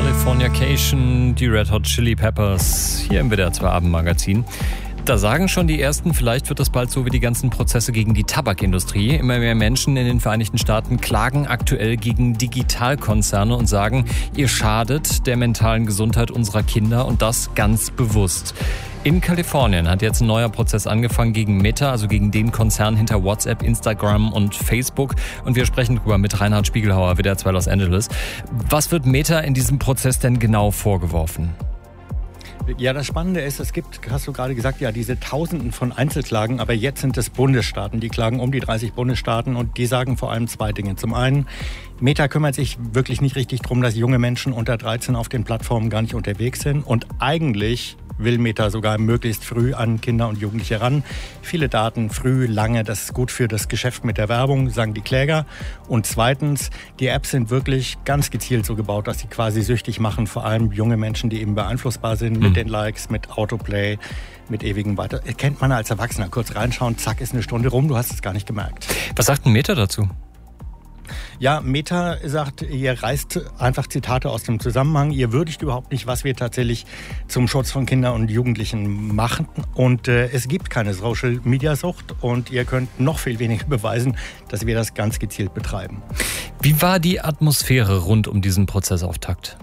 Californication, die Red Hot Chili Peppers, hier im WDR 2 Abendmagazin. Da sagen schon die Ersten, vielleicht wird das bald so wie die ganzen Prozesse gegen die Tabakindustrie. Immer mehr Menschen in den Vereinigten Staaten klagen aktuell gegen Digitalkonzerne und sagen, ihr schadet der mentalen Gesundheit unserer Kinder und das ganz bewusst. In Kalifornien hat jetzt ein neuer Prozess angefangen gegen Meta, also gegen den Konzern hinter WhatsApp, Instagram und Facebook. Und wir sprechen darüber mit Reinhard Spiegelhauer, WDR 2 Los Angeles. Was wird Meta in diesem Prozess denn genau vorgeworfen? Ja, das Spannende ist, es gibt, hast du gerade gesagt, ja, diese Tausenden von Einzelklagen, aber jetzt sind es Bundesstaaten. Die klagen um die 30 Bundesstaaten und die sagen vor allem zwei Dinge. Zum einen, Meta kümmert sich wirklich nicht richtig darum, dass junge Menschen unter 13 auf den Plattformen gar nicht unterwegs sind. Und eigentlich will Meta sogar möglichst früh an Kinder und Jugendliche ran. Viele Daten, früh, lange, das ist gut für das Geschäft mit der Werbung, sagen die Kläger. Und zweitens, die Apps sind wirklich ganz gezielt so gebaut, dass sie quasi süchtig machen, vor allem junge Menschen, die eben beeinflussbar sind mit den Likes, mit Autoplay, mit ewigem Weiter. Kennt man als Erwachsener, kurz reinschauen, zack, ist eine Stunde rum, du hast es gar nicht gemerkt. Was sagt denn Meta dazu? Ja, Meta sagt, ihr reißt einfach Zitate aus dem Zusammenhang. Ihr würdigt überhaupt nicht, was wir tatsächlich zum Schutz von Kindern und Jugendlichen machen. Und es gibt keine Social-Media-Sucht und ihr könnt noch viel weniger beweisen, dass wir das ganz gezielt betreiben. Wie war die Atmosphäre rund um diesen Prozessauftakt?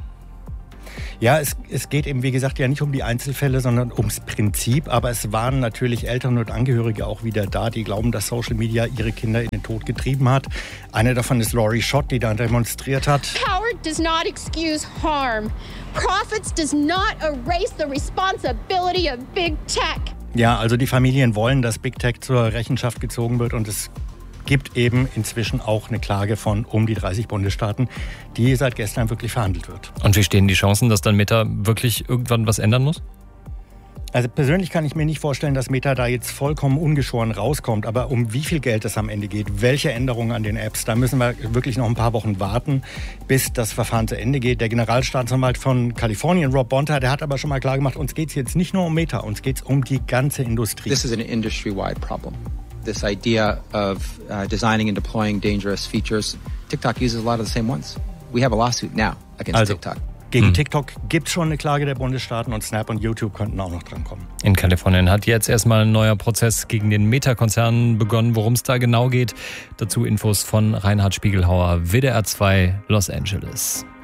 Ja, es geht eben, wie gesagt, ja nicht um die Einzelfälle, sondern ums Prinzip. Aber es waren natürlich Eltern und Angehörige auch wieder da, die glauben, dass Social Media ihre Kinder in den Tod getrieben hat. Eine davon ist Laurie Schott, die da demonstriert hat. Power does not excuse harm. Profits does not erase the responsibility of Big Tech. Ja, also die Familien wollen, dass Big Tech zur Rechenschaft gezogen wird und es gibt eben inzwischen auch eine Klage von um die 30 Bundesstaaten, die seit gestern wirklich verhandelt wird. Und wie stehen die Chancen, dass dann Meta wirklich irgendwann was ändern muss? Also persönlich kann ich mir nicht vorstellen, dass Meta da jetzt vollkommen ungeschoren rauskommt. Aber um wie viel Geld es am Ende geht, welche Änderungen an den Apps, da müssen wir wirklich noch ein paar Wochen warten, bis das Verfahren zu Ende geht. Der Generalstaatsanwalt von Kalifornien, Rob Bonta, der hat aber schon mal klar gemacht, uns geht es jetzt nicht nur um Meta, uns geht es um die ganze Industrie. This is an industry-wide problem. This idea of designing and deploying dangerous features, TikTok uses a lot of the same ones. We have a lawsuit now against TikTok. Gegen TikTok gibt es schon eine Klage der Bundesstaaten und Snap und YouTube könnten auch noch drankommen. In Kalifornien hat jetzt erstmal ein neuer Prozess gegen den Meta-Konzern begonnen. Worum es da genau geht, dazu Infos von Reinhard Spiegelhauer, WDR 2 Los Angeles.